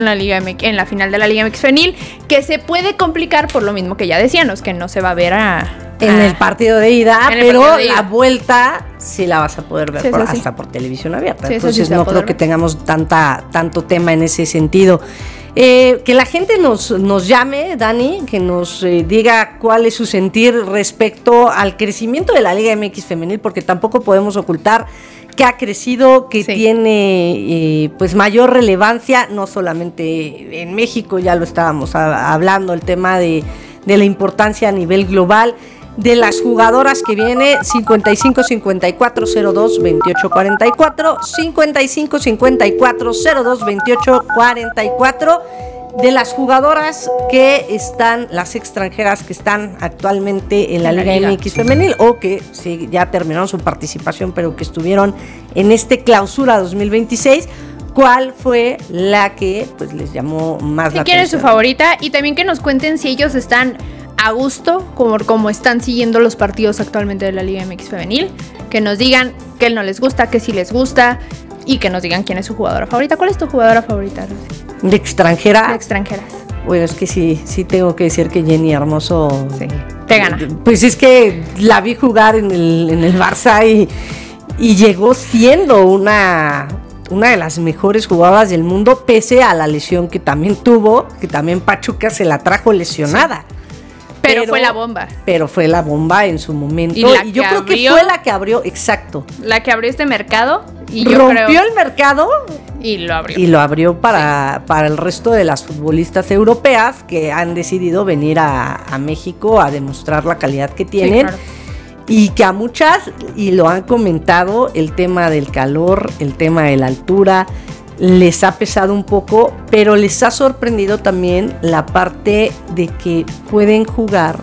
en la final de la Liga MX Femenil, que se puede complicar por lo mismo que ya decíamos, que no se va a ver en el partido de ida, pero la vuelta sí la vas a poder ver hasta por televisión abierta. Sí, entonces no creo que tengamos tanto tema en ese sentido. Que la gente nos llame, Dani, que nos diga cuál es su sentir respecto al crecimiento de la Liga MX Femenil, porque tampoco podemos ocultar que ha crecido, que tiene pues mayor relevancia, no solamente en México, ya lo estábamos hablando, el tema de la importancia a nivel global, de las jugadoras que viene, 55-54-02-28-44, 55-54-02-28-44, de las jugadoras que están, las extranjeras que están actualmente en la Liga MX Femenil, o que sí, ya terminaron su participación, pero que estuvieron en este clausura 2026, ¿cuál fue la que pues les llamó más la atención? ¿Quién es su favorita? Y también que nos cuenten si ellos están a gusto, como están siguiendo los partidos actualmente de la Liga MX Femenil, que nos digan qué no les gusta, qué sí les gusta, y que nos digan quién es su jugadora favorita. ¿Cuál es tu jugadora favorita, Rosy? ¿De extranjera? De extranjeras. Bueno, es que sí tengo que decir que Jenny Hermoso te gana. Pues es que la vi jugar en el Barça y llegó siendo una de las mejores jugadoras del mundo, pese a la lesión que también tuvo, que también Pachuca se la trajo lesionada. Sí. Pero fue la bomba. Pero fue la bomba en su momento. Y yo creo que fue la que abrió, exacto. La que abrió este mercado. Y rompió el mercado. Y lo abrió. Y lo abrió para el resto de las futbolistas europeas que han decidido venir a México a demostrar la calidad que tienen. Sí, claro. Y que a muchas, y lo han comentado, el tema del calor, el tema de la altura, les ha pesado un poco, pero les ha sorprendido también la parte de que pueden jugar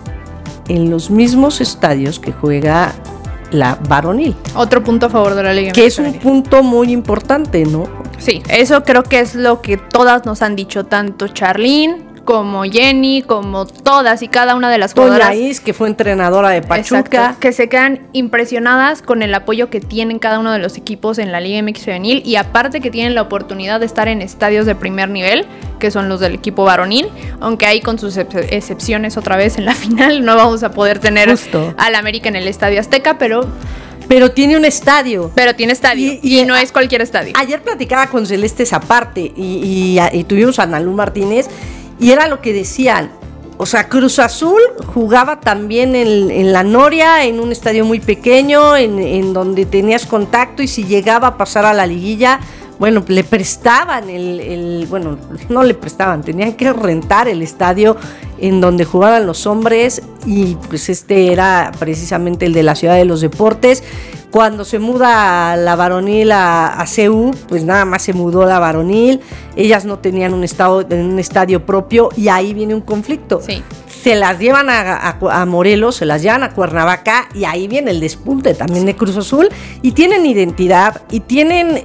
en los mismos estadios que juega la varonil. Otro punto a favor de la Liga. Que es un punto muy importante, ¿no? Sí, eso creo que es lo que todas nos han dicho, tanto Charlín como Jenny, como todas y cada una de las jugadoras. Toña Is, que fue entrenadora de Pachuca. Exacto, que se quedan impresionadas con el apoyo que tienen cada uno de los equipos en la Liga MX Femenil, y aparte que tienen la oportunidad de estar en estadios de primer nivel, que son los del equipo varonil, aunque ahí con sus excepciones otra vez en la final no vamos a poder tener al América en el Estadio Azteca, pero tiene un estadio. Pero tiene estadio. Y no es cualquier estadio. Ayer platicaba con Celeste esa parte y tuvimos a Analú Martínez, y era lo que decían. O sea, Cruz Azul jugaba también en la Noria, en un estadio muy pequeño, en donde tenías contacto, y si llegaba a pasar a la liguilla, bueno, le prestaban bueno, no le prestaban, tenían que rentar el estadio en donde jugaban los hombres, y pues este era precisamente el de la Ciudad de los Deportes. Cuando se muda la varonil a CU, pues nada más se mudó la varonil, ellas no tenían un estadio propio, y ahí viene un conflicto. Sí. Se las llevan a Morelos, se las llevan a Cuernavaca, y ahí viene el despunte también de Cruz Azul, y tienen identidad y tienen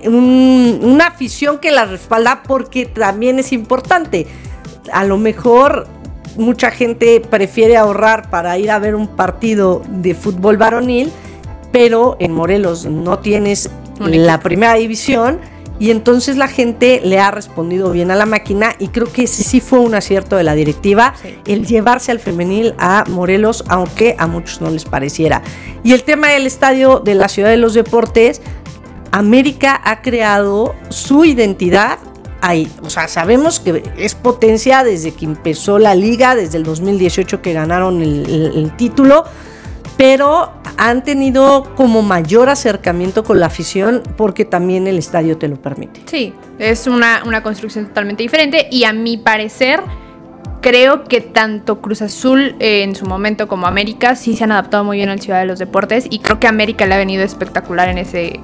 una afición que las respalda, porque también es importante. A lo mejor mucha gente prefiere ahorrar para ir a ver un partido de fútbol varonil, pero en Morelos no tienes la primera división, y entonces la gente le ha respondido bien a la máquina, y creo que ese sí fue un acierto de la directiva, el llevarse al femenil a Morelos, aunque a muchos no les pareciera. Y el tema del estadio de la Ciudad de los Deportes, América ha creado su identidad ahí. O sea, sabemos que es potencia desde que empezó la liga, desde el 2018 que ganaron el título, pero han tenido como mayor acercamiento con la afición, porque también el estadio te lo permite. Sí, es una construcción totalmente diferente, y a mi parecer creo que tanto Cruz Azul en su momento como América sí se han adaptado muy bien al Ciudad de los Deportes, y creo que América le ha venido espectacular en ese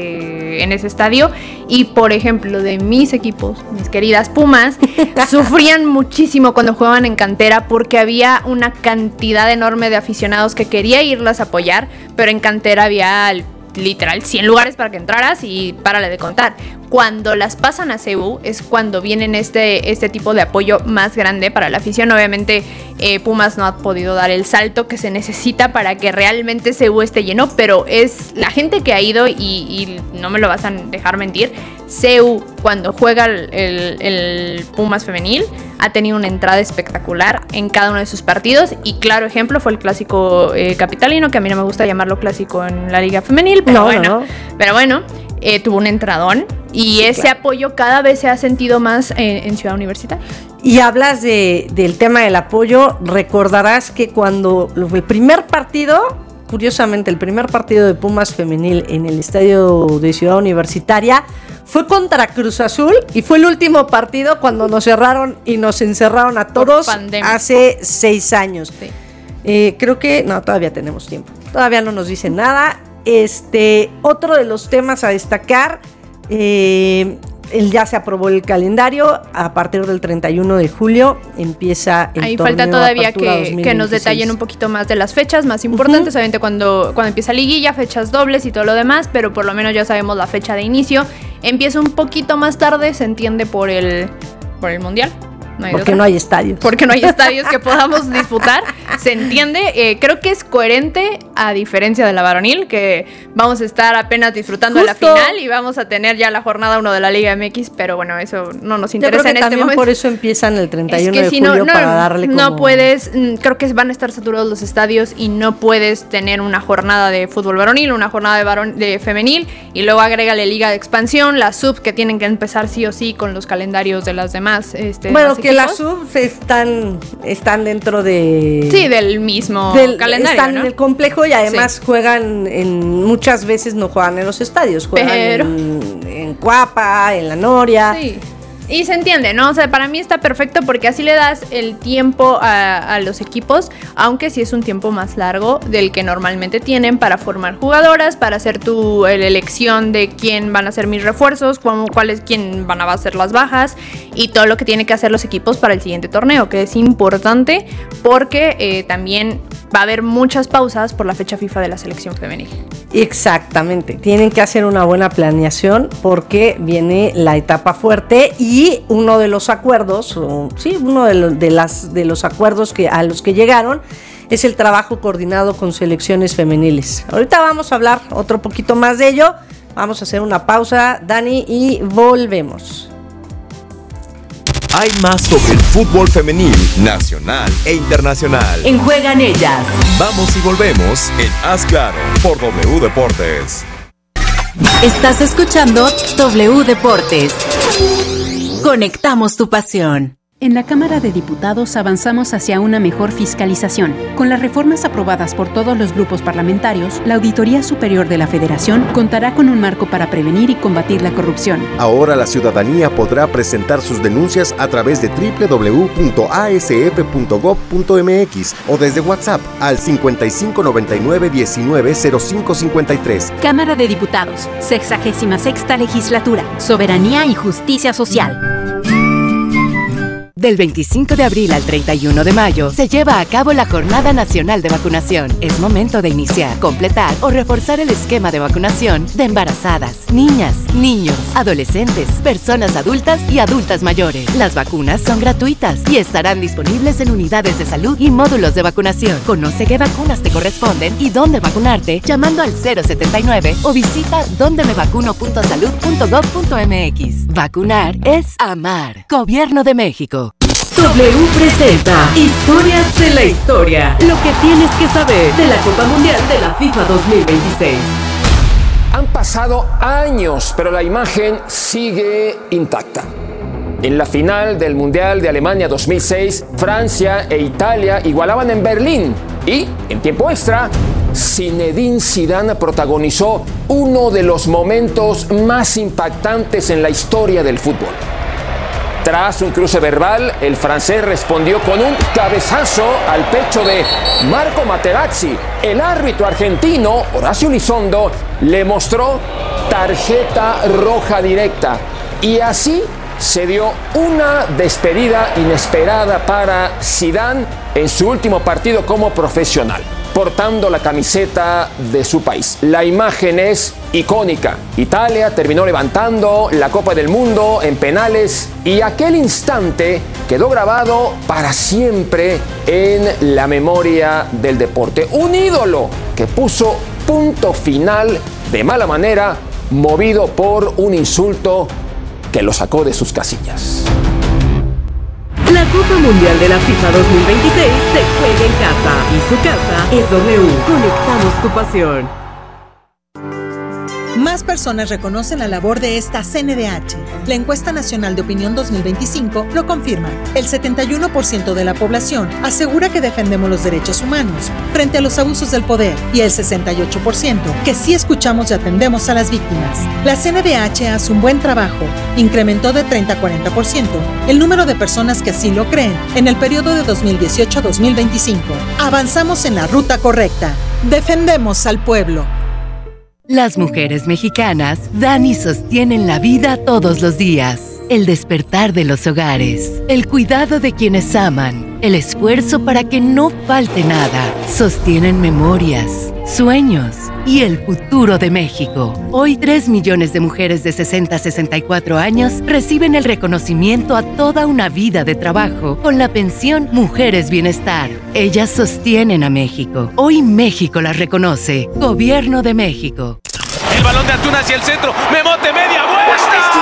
estadio. Y por ejemplo, de mis equipos, mis queridas Pumas, sufrían muchísimo cuando jugaban en cantera, porque había una cantidad enorme de aficionados que quería irlas a apoyar, pero en cantera había literal 100 lugares para que entraras y párale de contar. Cuando las pasan a CU es cuando vienen este tipo de apoyo más grande para la afición. Obviamente Pumas no ha podido dar el salto que se necesita para que realmente CU esté lleno, pero es la gente que ha ido, y no me lo vas a dejar mentir, CU, cuando juega el Pumas femenil, ha tenido una entrada espectacular en cada uno de sus partidos. Y claro ejemplo fue el clásico capitalino, que a mí no me gusta llamarlo clásico en la liga femenil, pero bueno, tuvo un entradón. Y ese apoyo cada vez se ha sentido más en Ciudad Universitaria. Y hablas del tema del apoyo, recordarás que cuando el primer partido, curiosamente el primer partido de Pumas femenil en el estadio de Ciudad Universitaria fue contra Cruz Azul y fue el último partido cuando nos cerraron y nos encerraron a todos hace 6 años. Sí. Creo que, no, todavía tenemos tiempo, todavía no nos dicen nada. Otro de los temas a destacar, ya se aprobó el calendario. A partir del 31 de julio empieza el Ahí torneo. Falta todavía que nos detallen un poquito más de las fechas más importantes. Obviamente cuando empieza liguilla, fechas dobles y todo lo demás, pero por lo menos ya sabemos la fecha de inicio. Empieza un poquito más tarde, se entiende por el Mundial. Porque no hay estadios. Porque no hay estadios que podamos disputar. Se entiende. Creo que es coherente, a diferencia de la varonil, que vamos a estar apenas disfrutando de la final y vamos a tener ya la jornada 1 de la Liga MX, pero bueno, eso no nos interesa en este momento. Por eso empiezan el 31 de julio para darle como... No puedes, creo que van a estar saturados los estadios y no puedes tener una jornada de fútbol varonil, una jornada de femenil y luego agrégale Liga de Expansión, las sub que tienen que empezar sí o sí con los calendarios de las demás. Bueno, que las subs están dentro de... Sí, del mismo calendario, están ¿no? en el complejo y además juegan muchas veces no juegan en los estadios, juegan en Cuapa, en La Noria. Sí. Y se entiende, ¿no? O sea, para mí está perfecto porque así le das el tiempo a los equipos, aunque sí es un tiempo más largo del que normalmente tienen para formar jugadoras, para hacer la elección de quién van a ser mis refuerzos, quién van a ser las bajas y todo lo que tienen que hacer los equipos para el siguiente torneo, que es importante porque también va a haber muchas pausas por la fecha FIFA de la selección femenil. Exactamente, tienen que hacer una buena planeación porque viene la etapa fuerte y uno de los acuerdos, de los acuerdos a los que llegaron es el trabajo coordinado con selecciones femeniles. Ahorita vamos a hablar otro poquito más de ello, vamos a hacer una pausa, Dani, y volvemos. Hay más sobre el fútbol femenil, nacional e internacional. En Juegan Ellas. Vamos y volvemos en Haz Claro por W Deportes. Estás escuchando W Deportes. Conectamos tu pasión. En la Cámara de Diputados avanzamos hacia una mejor fiscalización. Con las reformas aprobadas por todos los grupos parlamentarios, la Auditoría Superior de la Federación contará con un marco para prevenir y combatir la corrupción. Ahora la ciudadanía podrá presentar sus denuncias a través de www.asf.gov.mx o desde WhatsApp al 5599-190553. Cámara de Diputados, 66ª Legislatura, Soberanía y Justicia Social. Del 25 de abril al 31 de mayo se lleva a cabo la Jornada Nacional de Vacunación. Es momento de iniciar, completar o reforzar el esquema de vacunación de embarazadas, niñas, niños, adolescentes, personas adultas y adultas mayores. Las vacunas son gratuitas y estarán disponibles en unidades de salud y módulos de vacunación. Conoce qué vacunas te corresponden y dónde vacunarte llamando al 079 o visita dondemevacuno.salud.gov.mx. Vacunar es amar. Gobierno de México. W presenta Historias de la Historia. Lo que tienes que saber de la Copa Mundial de la FIFA 2026. Han pasado años, pero la imagen sigue intacta. En la final del Mundial de Alemania 2006, Francia e Italia igualaban en Berlín. Y, en tiempo extra, Zinedine Zidane protagonizó uno de los momentos más impactantes en la historia del fútbol. Tras un cruce verbal, el francés respondió con un cabezazo al pecho de Marco Materazzi. El árbitro argentino, Horacio Elizondo, le mostró tarjeta roja directa. Y así se dio una despedida inesperada para Zidane en su último partido como profesional, portando la camiseta de su país. La imagen es icónica. Italia terminó levantando la Copa del Mundo en penales y aquel instante quedó grabado para siempre en la memoria del deporte. Un ídolo que puso punto final de mala manera movido por un insulto que lo sacó de sus casillas. La Copa Mundial de la FIFA 2026 se juega en casa y su casa es W. Conectamos tu pasión. Más personas reconocen la labor de esta CNDH. La encuesta nacional de opinión 2025 lo confirma. El 71% de la población asegura que defendemos los derechos humanos frente a los abusos del poder y el 68% que sí escuchamos y atendemos a las víctimas. La CNDH hace un buen trabajo. Incrementó de 30 a 40% el número de personas que así lo creen en el periodo de 2018 a 2025. Avanzamos en la ruta correcta. Defendemos al pueblo. Las mujeres mexicanas dan y sostienen la vida todos los días. El despertar de los hogares, el cuidado de quienes aman, el esfuerzo para que no falte nada. Sostienen memorias, sueños y el futuro de México. Hoy 3 millones de mujeres de 60 a 64 años reciben el reconocimiento a toda una vida de trabajo con la pensión Mujeres Bienestar. Ellas sostienen a México. Hoy México las reconoce. Gobierno de México. El balón de Antuna hacia el centro. Memote, media vuelta.